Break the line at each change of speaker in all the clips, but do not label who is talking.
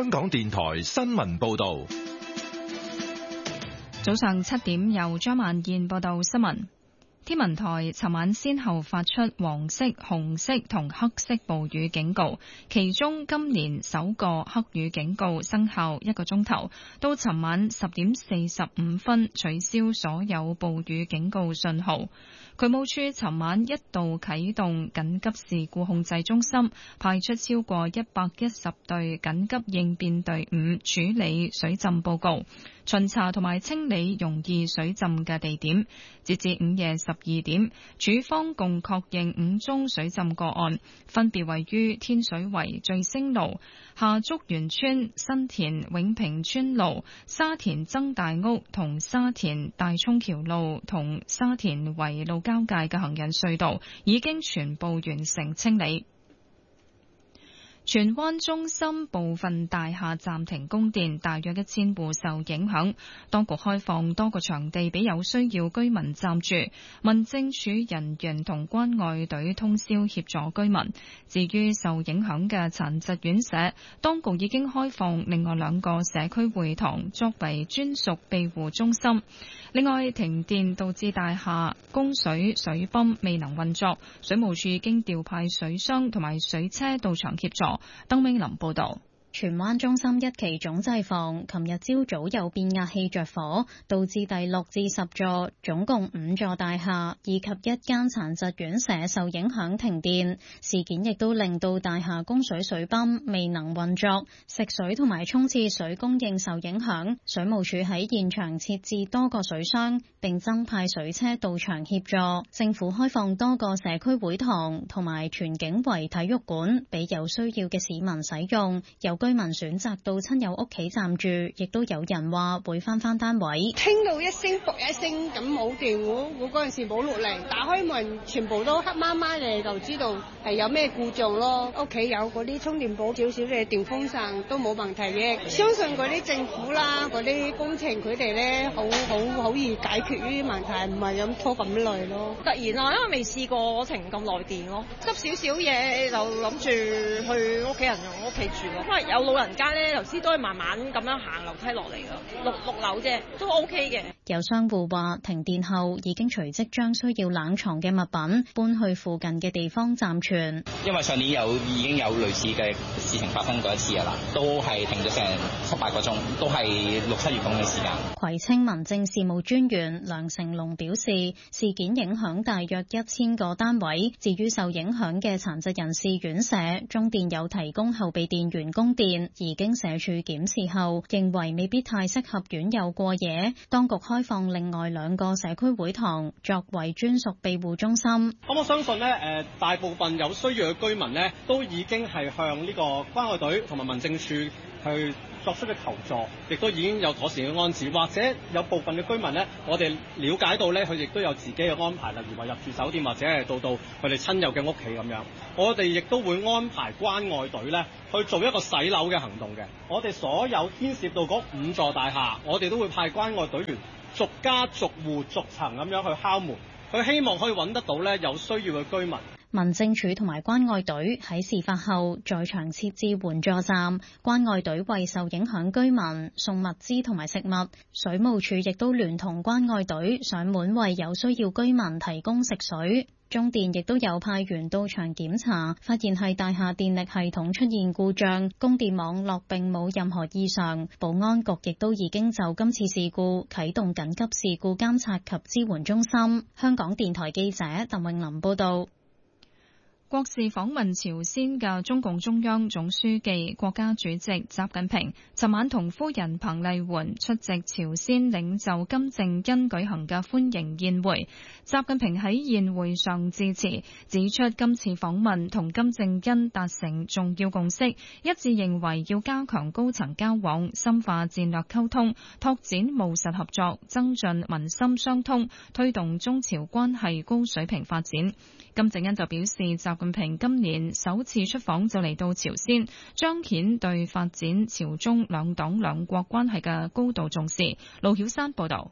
香港電台新聞報道。
早上7點，由張萬燕報道新聞。天文台尋晚先後發出黃色、紅色同黑色暴雨警告，其中今年首個黑雨警告生效1個鐘頭，到尋晚10點45分取消所有暴雨警告信號。渠務處尋晚一度啟動緊急事故控制中心，派出超過110隊緊急應變隊伍處理水浸報告，巡查同埋清理容易水浸嘅地點。截至午夜12點，署方共確認5宗水浸個案，分別位於天水圍聚星路、下竹園村新田永平村路、沙田曾大屋同沙田大涌橋路同沙田圍路交界嘅行人隧道，已經全部完成清理。荃灣中心部分大廈暫停供電，大約1000戶受影響。當局開放多個場地俾有需要居民暫住，民政處人員同關愛隊通宵協助居民。至於受影響嘅殘疾院舍，當局已經開放另外2個社區會堂作為專屬庇護中心。另外，停電導致大廈供水水泵未能運作，水務署已經調派水箱同埋水車到場協助。鄧永林報道。
荃灣中心1期總製房琴日朝早有變壓器着火，導致第6至10座總共5座大廈以及1間殘疾院舍受影響停電。事件亦都令到大廈供水水泵未能運作，食水同埋沖廁水供應受影響。水務署喺現場設置多個水箱，並增派水車到場協助。政府開放多個社區會堂同埋荃景圍體育館俾有需要嘅市民使用。有居民選擇到親友屋企暫住，亦都有人話會翻單位。
聽到一聲卜一聲咁冇電，我嗰陣時冇落嚟，打開門全部都黑麻麻嘅，就知道係有咩故障咯。屋企有嗰啲充電寶，少少嘅電風扇都冇問題嘅。相信嗰啲政府啦，嗰啲工程佢哋咧好易解決呢啲問題，唔係咁拖咁耐咯。
突然啊，因為未試過停咁耐電咯，執少少嘢就諗住去屋企人用屋企住咯，因為有老人家咧，頭先都係慢慢咁樣行樓梯落嚟噶，六樓啫，都 OK 嘅。
有商戶話停電後已經隨即將需要冷藏嘅物品搬去附近嘅地方暫存。
因為上年已經有類似嘅事情發生過一次啦，都係停咗成7-8個鐘，都係6-7月咁嘅時間。
葵青民政事務專員梁成龍表示，事件影響大約1000個單位。至於受影響嘅殘疾人士院舍，中電有提供後備電源供電，而經社署檢視後，認為未必太適合院友過夜。當局開放另外2個社區會堂作為專屬庇護中心。
我相信大部分有需要嘅居民都已經係向呢個關愛隊同埋民政處去作出嘅求助，亦都已經有妥善嘅安置，或者有部分嘅居民我哋了解到佢亦都有自己嘅安排，例如話入住酒店或者係到佢哋親友嘅屋企咁樣。我哋亦都會安排關愛隊去做一個洗樓嘅行動嘅。我哋所有牽涉到嗰5座大廈，我哋都會派關愛隊員逐家逐戶逐層咁樣去敲門，佢希望可以揾得到有需要嘅居民。
民政處同埋關愛隊喺事發後在場設置援助站，關愛隊為受影響居民送物資同埋食物，水務署亦都聯同關愛隊上門為有需要居民提供食水。中電亦都有派員到場檢查，發現係大廈電力系統出現故障，供電網絡並冇任何異常。保安局亦都已經就今次事故啟動緊急事故監察及支援中心。香港電台記者鄧永琳報道。
國事訪問朝鮮嘅中共中央總書記、國家主席習近平，尋晚同夫人彭麗媛出席朝鮮領袖金正恩舉行嘅歡迎宴會。習近平喺宴會上致辭，指出今次訪問同金正恩達成重要共識，一致認為要加強高層交往，深化戰略溝通，拓展務實合作，增進民心相通，推動中朝關係高水平發展。金正恩就表示，習近平今年首次出訪就嚟到朝鮮，彰顯對發展朝中兩黨兩國關係嘅高度重視。盧曉山報道。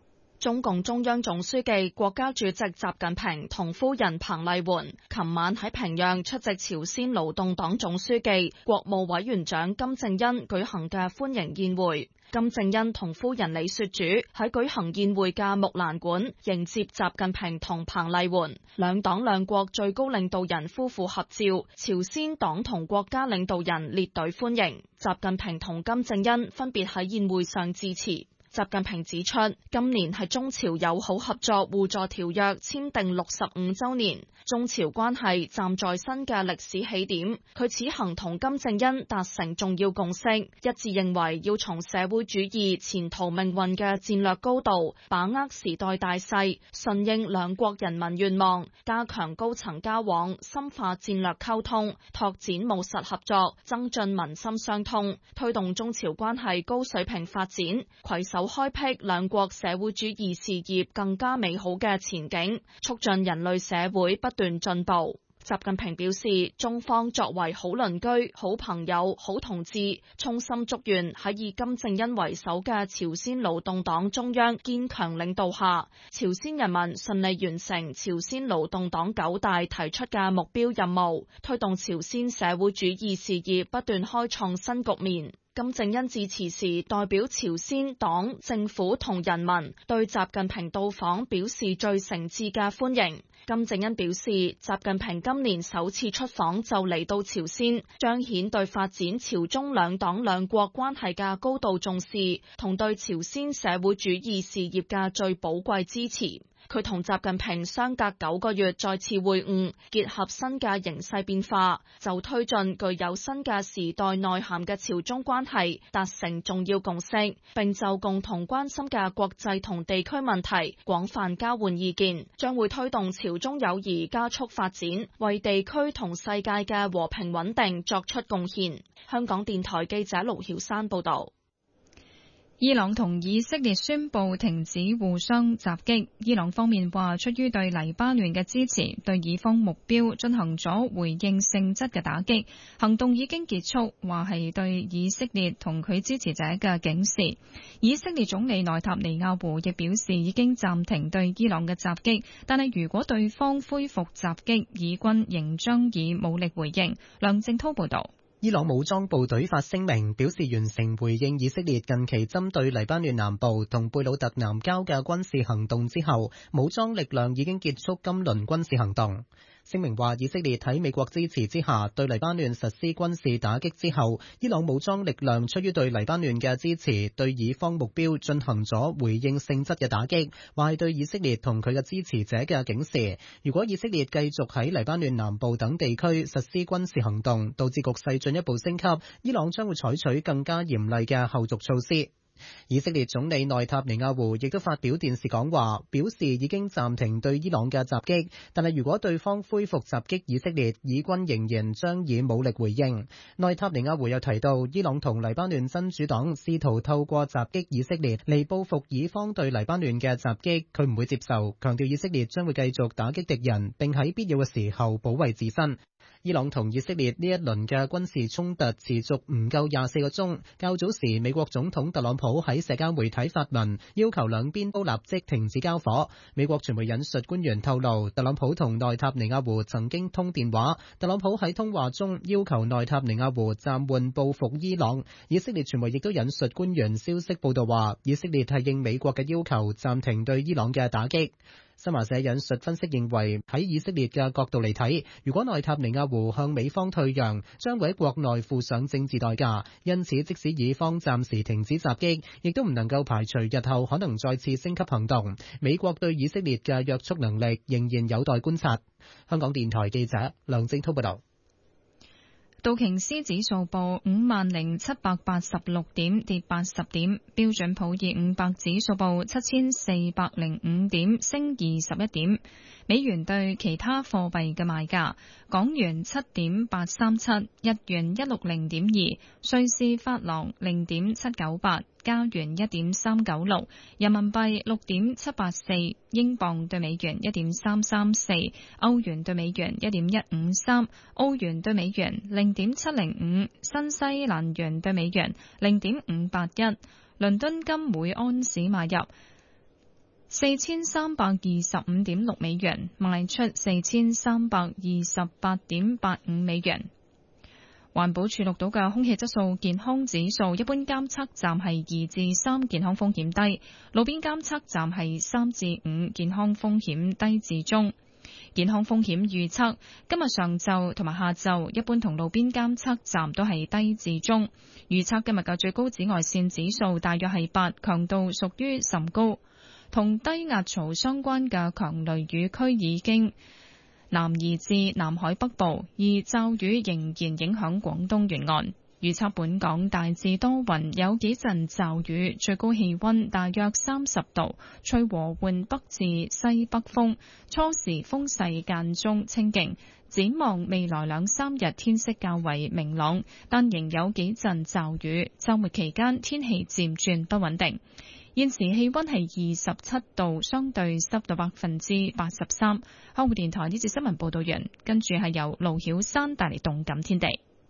中共中央總書記、國家主席習近平同夫人彭麗媛琴晚喺平壤出席朝鮮勞動黨總書記、國務委員長金正恩舉行嘅歡迎宴會。金正恩同夫人李雪主喺舉行宴會嘅木蘭館迎接習近平同彭麗媛，兩黨兩國最高領導人夫婦合照，朝鮮黨同國家領導人列隊歡迎。習近平同金正恩分別喺宴會上致辭。習近平指出，今年係中朝友好合作互助條約簽訂65週年，中朝關係站在新嘅歷史起點。佢此行同金正恩達成重要共識，一致認為要從社會主義前途命運嘅戰略高度，把握時代大勢，順應兩國人民願望，加強高層交往，深化戰略溝通，拓展務實合作，增進民心相通，推動中朝關係高水平發展，攜手開闢兩國社會主義事業更加美好嘅前景，促進人類社會不斷進步。習近平表示，中方作為好鄰居、好朋友、好同志，衷心祝願喺以金正恩為首嘅朝鮮勞動黨中央堅強領導下，朝鮮人民順利完成朝鮮勞動黨9大提出嘅目標任務，推動朝鮮社會主義事業不斷開創新局面。金正恩致辭時代表朝鮮黨、政府同人民對習近平到訪表示最誠摯嘅歡迎。金正恩表示，習近平今年首次出訪就嚟到朝鮮，彰顯對發展朝中兩黨兩國關係嘅高度重視，同對朝鮮社會主義事業嘅最寶貴支持。佢同習近平相隔9個月再次會晤，結合新嘅形勢變化，就推進具有新嘅時代內涵嘅朝中關係達成重要共識，並就共同關心嘅國際同地區問題廣泛交換意見，將會推動朝中友誼加速發展，為地區同世界嘅和平穩定作出貢獻。香港電台記者盧曉珊報道。
伊朗同以色列宣布停止互相襲擊。伊朗方面話，出於對黎巴嫩嘅支持，對以方目標進行咗回應性質嘅打擊，行動已經結束，話係對以色列同佢支持者嘅警示。以色列總理內塔尼亞胡亦表示已經暫停對伊朗嘅襲擊，但係如果對方恢復襲擊，以軍仍將以武力回應。梁正濤報道。
伊朗武裝部隊發聲明表示，完成回應以色列近期針對黎巴嫩南部同貝魯特南郊嘅軍事行動之後，武裝力量已經結束今輪軍事行動。聲明話，以色列喺美國支持之下對黎巴嫩實施軍事打擊之後，伊朗武裝力量出於對黎巴嫩嘅支持，對以方目標進行咗回應性質嘅打擊，話係對以色列同佢嘅支持者嘅警示。如果以色列繼續喺黎巴嫩南部等地區實施軍事行動，導致局勢進一步升級，伊朗將會採取更加嚴厲嘅後續措施。以色列總理內塔尼亞胡亦都發表電視講話，表示已經暫停對伊朗嘅襲擊，但係如果對方恢復襲擊以色列，以軍仍然將以武力回應。內塔尼亞胡又提到，伊朗同黎巴嫩真主黨試圖透過襲擊以色列嚟報復以方對黎巴嫩嘅襲擊，佢唔會接受，強調以色列將會繼續打擊敵人，並喺必要嘅時候保衛自身。伊朗同以色列呢一輪嘅軍事衝突持續唔夠24個鐘。較早時，美國總統特朗普喺社交媒體發文，要求兩邊都立即停止交火。美國傳媒引述官員透露，特朗普同內塔尼亞胡曾經通電話，特朗普喺通話中要求內塔尼亞胡暫緩報復伊朗。以色列傳媒亦都引述官員消息報道話，以色列係應美國嘅要求暫停對伊朗嘅打擊。新華社引述分析認為，喺以色列嘅角度嚟睇，如果內塔尼亞胡向美方退讓，將會喺國內付上政治代價。因此，即使以方暫時停止襲擊，亦都唔能夠排除日後可能再次升級行動。美國對以色列嘅約束能力仍然有待觀察。香港電台記者梁正濤報道。
道瓊斯指數報50,786點，跌80點；標準普爾500指數報7405點，升21點。美元對其他貨幣嘅賣價：港元7.837，日元160.2，瑞士法郎0.798，加元1.396，人民幣6.784，英鎊對美元1.334，歐元對美元1.153，澳元對美元0.705，新西蘭元對美元0.581。倫敦金每安士買入 4325.6美元，賣出4328.85美元。環保署錄到嘅空氣質素健康指數，一般監測站係2至3，健康風險低；路邊監測站係3至5，健康風險低至中。健康風險預測今日上晝同埋下晝，一般同路邊監測站都係低至中。預測今日嘅最高紫外線指數大約係8，強度屬於甚高。同低壓槽相關嘅強雷雨區已經南移至南海北部，而驟雨仍然影響廣東沿岸。預測本港大致多雲，有幾陣驟雨，最高氣溫大約30度，吹和緩北至西北風，初時風勢間中清勁。展望未來2-3日天色較為明朗，但仍有幾陣驟雨。週末期間天氣漸轉不穩定。現時氣溫係27度，相對濕度83%。香港電台呢節新聞報道完，跟住係由盧曉山帶嚟動感天地。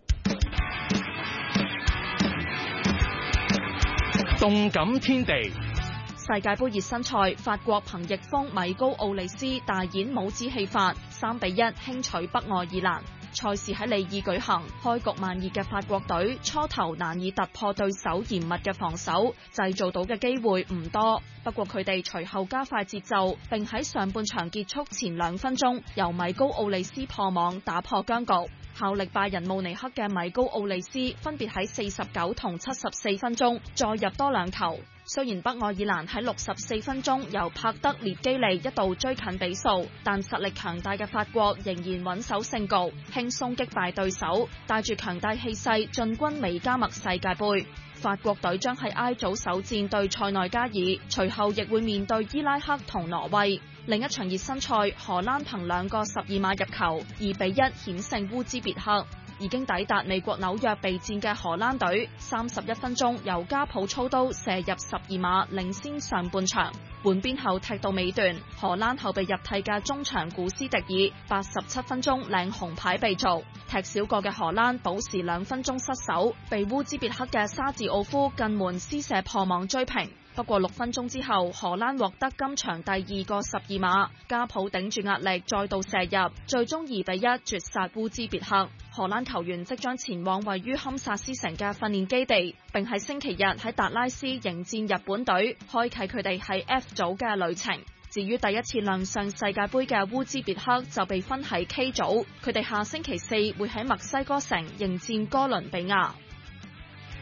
動感天地，
世界盃熱身賽，法國憑翼鋒米高奧利斯大演帽子戲法，3-1輕取北愛爾蘭。賽事喺利爾舉行，開局慢熱嘅法國隊初頭難以突破對手嚴密嘅防守，製造到嘅機會唔多。不過佢哋隨後加快節奏，並喺上半場結束前2分鐘，由米高奧利斯破網打破僵局。效力拜仁慕尼黑嘅米高奧利斯分別喺49同74分鐘再入多2球。雖然北愛爾蘭喺64分鐘由帕德列基利一度追近比數，但實力強大嘅法國仍然穩守勝局，輕鬆擊敗對手，帶住強大氣勢進軍美加墨世界盃。法國隊將喺 I 組首戰對塞內加爾，隨後亦會面對伊拉克同挪威。另一場熱身賽，荷蘭憑2個12碼入球，2-1險勝烏茲別克。已經抵達美國紐約備戰嘅荷蘭隊，31分鐘由加普操刀射入12碼，領先上半場。換邊後踢到尾段，荷蘭後備入替嘅中場古斯迪爾87分鐘領紅牌被逐。踢少個嘅荷蘭補時2分鐘失手，被烏茲別克嘅沙治奧夫近門施射破網追平。不過6分鐘之後，荷蘭獲得今場第2個12碼，加普頂住壓力再度射入，最終2-1絕殺烏茲別克。荷蘭球員即將前往位於堪薩斯城嘅訓練基地，並喺星期日喺達拉斯迎戰日本隊，開啟佢哋喺 F 組嘅旅程。至於第一次亮相世界盃嘅烏茲別克就被分喺 K 組，佢哋下星期4會喺墨西哥城迎戰哥倫比亞。